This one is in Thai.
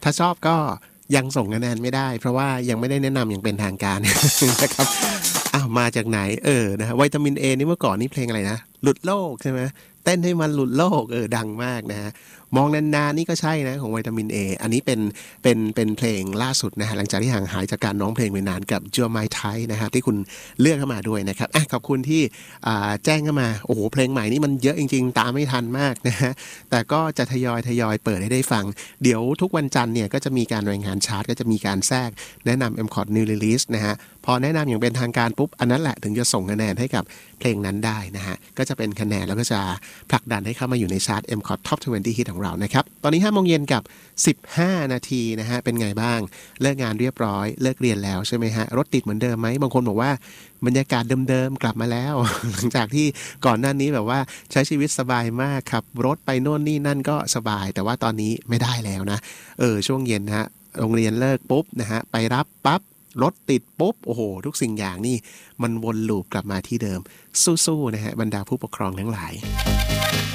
ถ้าชอบก็ยังส่งคะแนนไม่ได้เพราะว่ายังไม่ได้แนะนำอย่างเป็นทางการ นะครับมาจากไหนนะฮะวิตามิน A นี่เมื่อก่อนนี่เพลงอะไรนะหลุดโลกใช่ไหมเต้นให้มันหลุดโลกดังมากนะฮะมองนานๆนี่ก็ใช่นะของวิตามิน A อันนี้เป็นเพลงล่าสุดนะฮะหลังจากที่ห่างหายจากการร้องเพลงไปนานกับ You're My Type นะครับที่คุณเลือกเข้ามาด้วยนะครับขอบคุณที่แจ้งเข้ามาโอ้โหเพลงใหม่นี่มันเยอะจริงๆตามไม่ทันมากนะฮะแต่ก็จะทยอยเปิดให้ได้ฟังเดี๋ยวทุกวันจันทร์เนี่ยก็จะมีการรายงานชาร์ตก็จะมีการแทรกแนะนำ MCOT New Release นะฮะพอแนะนำอย่างเป็นทางการปุ๊บอันนั้นแหละถึงจะส่งคะแนนให้กับเพลงนั้นได้นะฮะก็จะเป็นคะแนนแล้วก็จะผลักดันให้เข้ามาอยู่ในชาร์ต MCOT Top 20 Hit ของเรานะครับตอนนี้ 5 โมงเย็นกับ15 นาทีนะฮะเป็นไงบ้างเลิกงานเรียบร้อยเลิกเรียนแล้วใช่ไหมฮะรถติดเหมือนเดิมไหมบางคนบอกว่าบรรยากาศเดิมๆกลับมาแล้ว หลังจากที่ก่อนหน้านี้แบบว่าใช้ชีวิตสบายมากครับรถไปโน่นนี่นั่นก็สบายแต่ว่าตอนนี้ไม่ได้แล้วนะช่วงเย็นนะฮะโรงเรียนเลิกปุ๊บนะฮะไปรับปั๊บรถติดปุ๊บโอ้โหทุกสิ่งอย่างนี่มันวนลูปกลับมาที่เดิมสู้ๆนะฮะบรรดาผู้ปกครองทั้งหลาย